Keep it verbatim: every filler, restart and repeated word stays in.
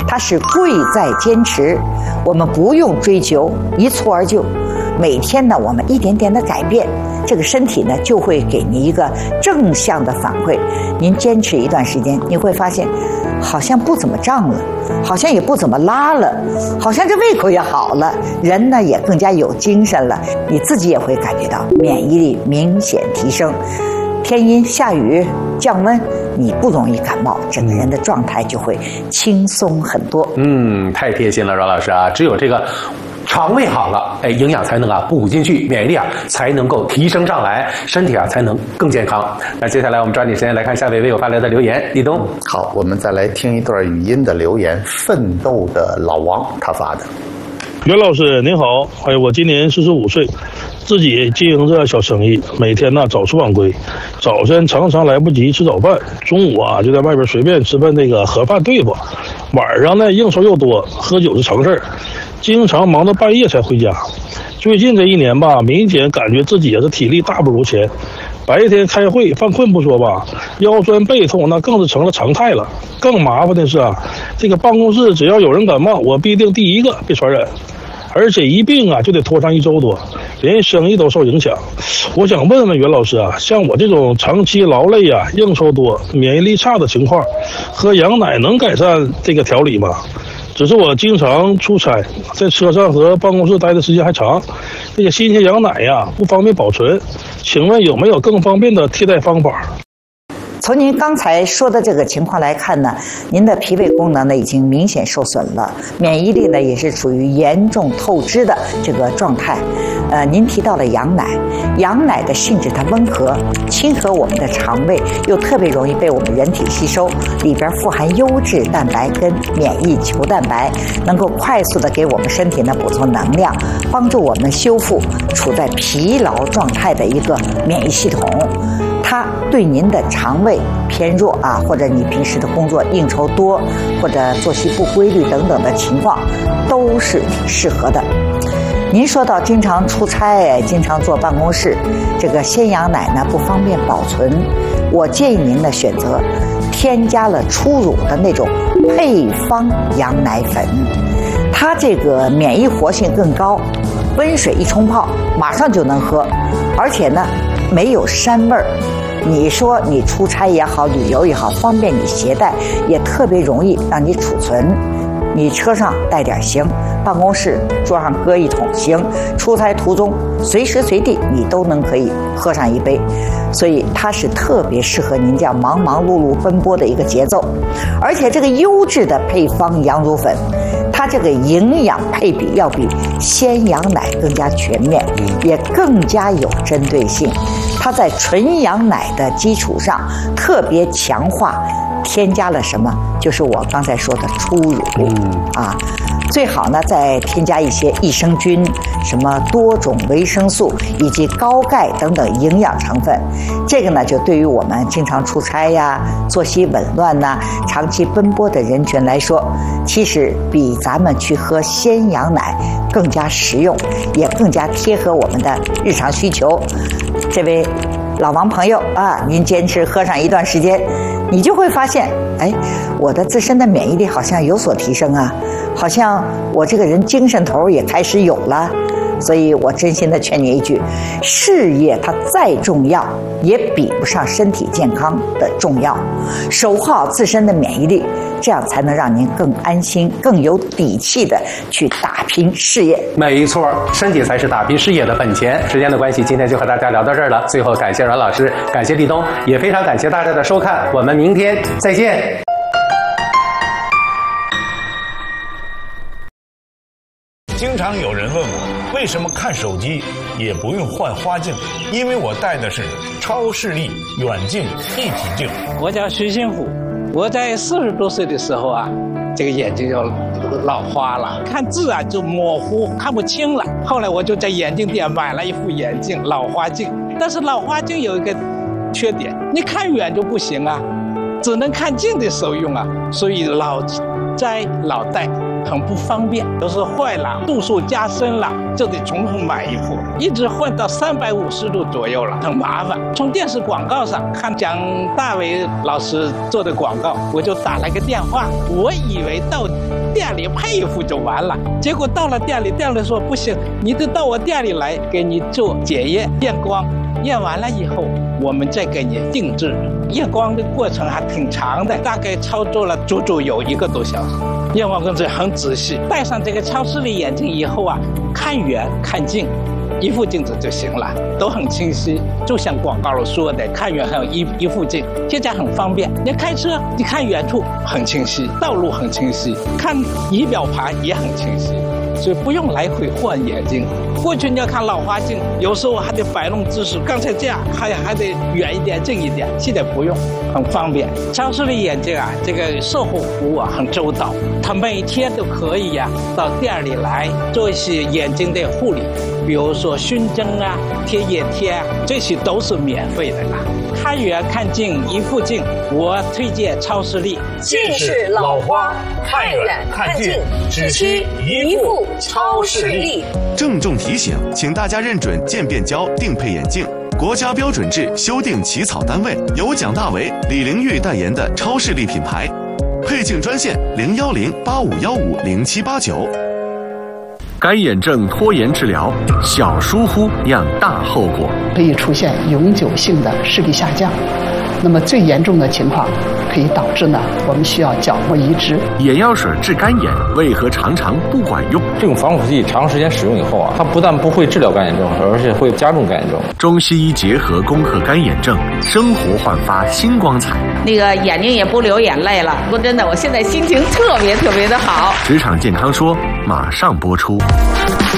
它是贵在坚持。我们不用追求一蹴而就，每天呢，我们一点点的改变，这个身体呢就会给你一个正向的反馈。您坚持一段时间，你会发现，好像不怎么胀了，好像也不怎么拉了，好像这胃口也好了，人呢也更加有精神了，你自己也会感觉到免疫力明显提升。天阴下雨降温，你不容易感冒，整个人的状态就会轻松很多。 嗯，太贴心了，阮老师啊！只有这个肠胃好了，哎，营养才能啊补进去，免疫力啊才能够提升上来，身体啊才能更健康。那接下来我们抓紧时间来看下位为友发来的留言，立冬。 好，我们再来听一段语音的留言，奋斗的老王他发的。 袁老师您好，哎，我今年四十五岁，自己经营着小生意，每天呢早出晚归，早晨常常来不及吃早饭，中午啊就在外边随便吃份那个盒饭对付，晚上呢应酬又多，喝酒是成事儿，经常忙到半夜才回家。最近这一年吧，明显感觉自己也是体力大不如前，白天开会犯困不说吧，腰酸背痛那更是成了常态了。更麻烦的是啊，这个办公室只要有人感冒，我必定第一个被传染，而且一病啊就得拖上一周多，连生意都受影响。我想问问袁老师啊，像我这种长期劳累啊、应酬多、免疫力差的情况，喝羊奶能改善这个调理吗？只是我经常出差，在车上和办公室待的时间还长，这个新鲜羊奶呀不方便保存，请问有没有更方便的替代方法？ 从您刚才说的这个情况来看呢，您的脾胃功能呢已经明显受损了，免疫力呢也是处于严重透支的这个状态。呃，您提到了羊奶，羊奶的性质它温和，亲和我们的肠胃，又特别容易被我们人体吸收，里边富含优质蛋白跟免疫球蛋白，能够快速的给我们身体呢补充能量，帮助我们修复处在疲劳状态的一个免疫系统。它对您的肠胃偏弱啊，或者你平时的工作应酬多，或者作息不规律等等的情况，都是适合的。您说到经常出差，经常坐办公室，这个鲜羊奶呢不方便保存，我建议您呢选择添加了初乳的那种配方羊奶粉，它这个免疫活性更高，温水一冲泡马上就能喝，而且呢没有膻味儿。你说你出差也好，旅游也好，方便你携带，也特别容易让你储存。你车上带点行，办公室桌上搁一桶行，出差途中随时随地你都能可以喝上一杯，所以它是特别适合您这样忙忙碌碌奔波的一个节奏。而且这个优质的配方羊乳粉，它这个营养配比要比鲜羊奶更加全面，也更加有针对性。它在纯羊奶的基础上特别强化，添加了什么？就是我刚才说的初乳啊，最好呢再添加一些益生菌、什么多种维生素以及高钙等等营养成分。这个呢就对于我们经常出差呀、作息紊乱呐、长期奔波的人群来说，其实比咱们去喝鲜羊奶更加实用，也更加贴合我们的日常需求。这位老王朋友啊，您坚持喝上一段时间，你就会发现，哎，我的自身的免疫力好像有所提升啊，好像我这个人精神头也开始有了。所以我真心的劝你一句，事业它再重要，也比不上身体健康的重要。守护好自身的免疫力，这样才能让您更安心、更有底气的去打拼事业。 没错，身体才是打拼事业的本钱。时间的关系，今天就和大家聊到这儿了。最后感谢阮老师，感谢立冬，也非常感谢大家的收看，我们明天再见。 经常有人问我，为什么看手机也不用换花镜？因为我戴的是超视力远近一体镜。 我叫徐新虎，我在四十多岁的时候啊，这个眼睛就老花了，看字啊就模糊，看不清了。后来我就在眼镜店买了一副眼镜，老花镜。但是老花镜有一个缺点，你看远就不行啊，只能看近的时候用啊，所以老摘老戴，很不方便，都是坏了，度数加深了，就得重新买一副，一直换到三百五十度左右了，很麻烦。从电视广告上看蒋大为老师做的广告，我就打了个电话，我以为到店里配一副就完了，结果到了店里，店里说不行，你得到我店里来给你做检验验光，验完了以后我们再给你定制。验光的过程还挺长的，大概操作了足足有一个多小时。验光工作很仔细，戴上这个超视力眼镜以后啊，看远看近一副镜子就行了，都很清晰，就像广告里说的，看远还有一一副镜，现在很方便。你开车，你看远处很清晰，道路很清晰，看仪表盘也很清晰，所以不用来回换眼镜。过去你要看老花镜，有时候还得摆弄姿势，刚才这样还还得远一点、近一点，现在不用，很方便。超视力眼镜啊，这个售后服务啊很周到，他每天都可以呀、啊、到店里来做一些眼睛的护理，比如说熏蒸啊、贴眼贴啊，这些都是免费的啦。看远看近一副镜，我推荐超视力。 近视老花，看远看近，只需一副超视力。 郑重提醒，请大家认准渐变胶定配眼镜，国家标准制修订起草单位，由蒋大为、李玲玉代言的超视力品牌。配镜专线零幺零八五幺五零七八九。 干眼症拖延治疗，小疏忽酿大后果， 可以出现永久性的视力下降。那么最严重的情况可以导致呢，我们需要角膜移植。 眼药水治干眼为何常常不管用？ 这种防腐剂长时间使用以后啊，它不但不会治疗干眼症，而且会加重干眼症。 中西医结合攻克干眼症，生活焕发新光彩。 那个眼睛也不流眼泪了，说真的，我现在心情特别特别的好。 职场健康说马上播出。